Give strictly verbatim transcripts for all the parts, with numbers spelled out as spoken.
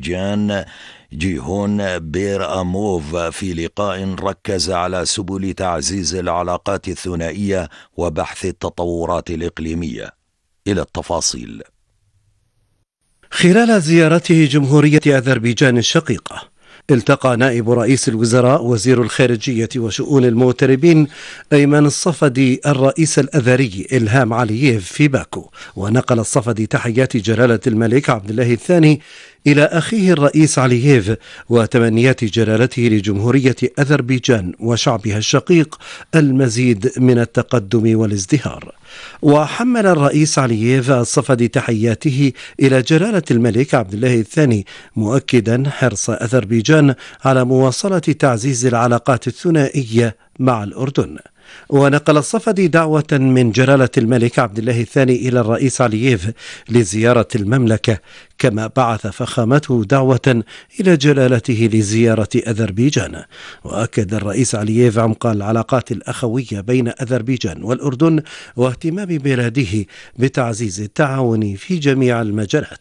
أذربيجان جيهون بيراموف في لقاء ركز على سبل تعزيز العلاقات الثنائية وبحث التطورات الإقليمية. إلى التفاصيل. خلال زيارته جمهورية أذربيجان الشقيقة، التقى نائب رئيس الوزراء وزير الخارجية وشؤون المغتربين أيمن الصفدي الرئيس الأذري إلهام علييف في باكو، ونقل الصفدي تحيات جلالة الملك عبد الله الثاني إلى أخيه الرئيس علييف وتمنيات جلالته لجمهورية أذربيجان وشعبها الشقيق المزيد من التقدم والازدهار. وحمل الرئيس علييف الصفدي تحياته إلى جلالة الملك عبد الله الثاني، مؤكدا حرص أذربيجان على مواصلة تعزيز العلاقات الثنائية مع الأردن. ونقل الصفدي دعوة من جلالة الملك عبد الله الثاني إلى الرئيس علييف لزيارة المملكة، كما بعث فخامته دعوة إلى جلالته لزيارة أذربيجان. وأكد الرئيس علييف عمق العلاقات الأخوية بين أذربيجان والأردن واهتمام بلاده بتعزيز التعاون في جميع المجالات.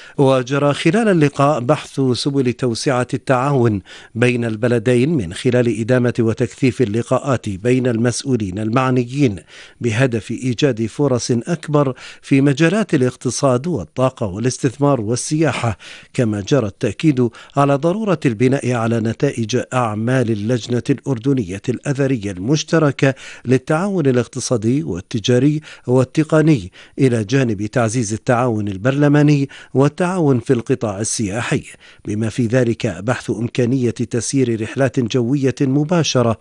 وجرى خلال اللقاء بحث سبل توسعة التعاون بين البلدين من خلال إدامة وتكثيف اللقاءات بين المسؤولين المعنيين بهدف إيجاد فرص أكبر في مجالات الاقتصاد والطاقة والاستثمار والسياحة، كما جرى التأكيد على ضرورة البناء على نتائج أعمال اللجنة الأردنية الأذرية المشتركة للتعاون الاقتصادي والتجاري والتقني، إلى جانب تعزيز التعاون البرلماني والتعاون في القطاع السياحي، بما في ذلك بحث إمكانية تسيير رحلات جوية مباشرة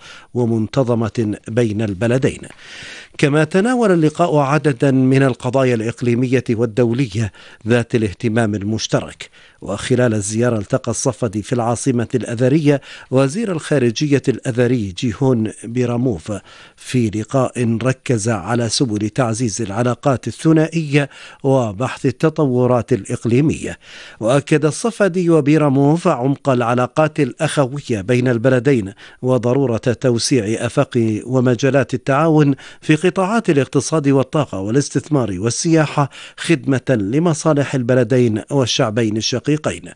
ومنتظمة بين البلدين. كما تناول اللقاء عددا من القضايا الإقليمية والدولية ذات الاهتمام المشترك. وخلال الزيارة التقى الصفدي في العاصمة الأذرية وزير الخارجية الأذري جيهون بيراموف في لقاء ركز على سبل تعزيز العلاقات الثنائية وبحث التطورات الإقليمية. وأكد الصفدي وبيراموف عمق العلاقات الأخوية بين البلدين وضرورة توسيع آفاق ومجالات التعاون في قطاعات الاقتصاد والطاقة والاستثمار والسياحة خدمة لمصالح البلدين والشعبين الشقيقين.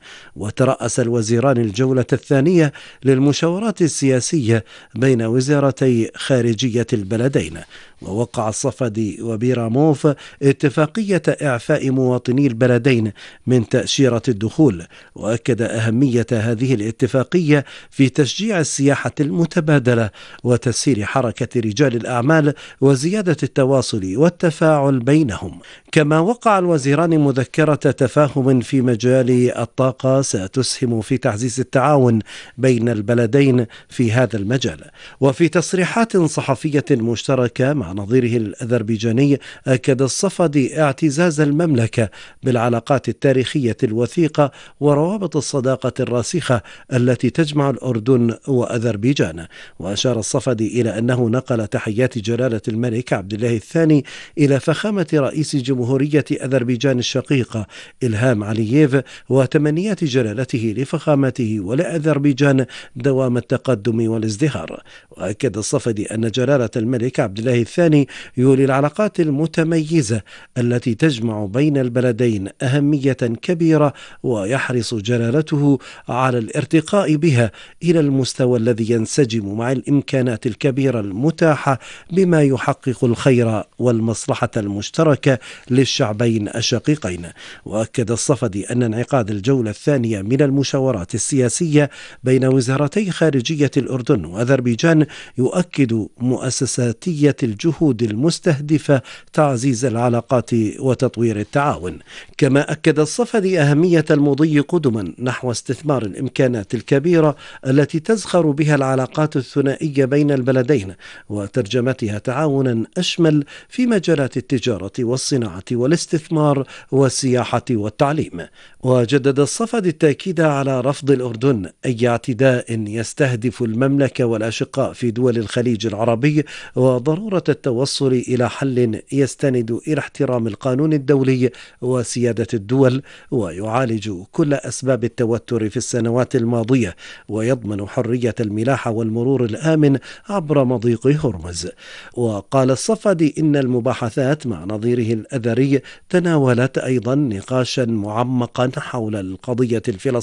وترأس الوزيران الجولة الثانية للمشاورات السياسية بين وزارتي خارجية البلدين. ووقع الصفدي وبيراموف اتفاقية إعفاء مواطني البلدين من تأشيرة الدخول، وأكد أهمية هذه الاتفاقية في تشجيع السياحة المتبادلة وتسهيل حركة رجال الأعمال وزيادة التواصل والتفاعل بينهم. كما وقع الوزيران مذكرة تفاهم في مجال الطاقة ستسهم في تعزيز التعاون بين البلدين في هذا المجال. وفي تصريحات صحفية مشتركة مع نظيره الأذربيجاني، أكد الصفدي اعتزاز المملكة بالعلاقات التاريخية الوثيقة وروابط الصداقة الراسخة التي تجمع الأردن وأذربيجان. وأشار الصفدي إلى أنه نقل تحيات جلالة الملك عبد الله الثاني إلى فخامة رئيس جمهورية أذربيجان الشقيقة إلهام علييف وتمنيات جلالته لفخامته ولأذربيجان دوام التقدم والازدهار. وأكد الصفدي أن جلالة الملك عبد الله الثاني يولي العلاقات المتميزة التي تجمع بين البلدين أهمية كبيرة، ويحرص جلالته على الارتقاء بها إلى المستوى الذي ينسجم مع الإمكانات الكبيرة المتاحة بما يحقق الخير والمصلحة المشتركة للشعبين الشقيقين. وأكد الصفدي أن انعقاد الجولة الثانية من المشاورات السياسية بين وزارتي خارجية الأردن وأذربيجان يؤكد مؤسساتية الجهود المستهدفة تعزيز العلاقات وتطوير التعاون. كما أكد الصفدي أهمية المضي قدما نحو استثمار الإمكانات الكبيرة التي تزخر بها العلاقات الثنائية بين البلدين وترجمتها تعاونا أشمل في مجالات التجارة والصناعة والاستثمار والسياحة والتعليم. وجدد الصفدي التأكيد على رفض الأردن أي اعتداء يستهدف المملكة والأشقاء في دول الخليج العربي، وضرورة التوصل إلى حل يستند إلى احترام القانون الدولي وسيادة الدول، ويعالج كل أسباب التوتر في السنوات الماضية، ويضمن حرية الملاحة والمرور الآمن عبر مضيق هرمز. وقال الصفدي إن المباحثات مع نظيره الأذري تناولت أيضا نقاشا معمقا حول القضية الفلسطينية